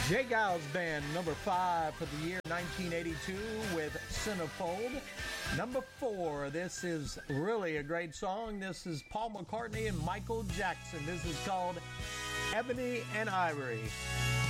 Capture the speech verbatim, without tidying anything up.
Jay Giles Band, number five for the year nineteen eighty-two with Centerfold. Number four, this is really a great song. This is Paul McCartney and Michael Jackson. This is called Ebony and Ivory.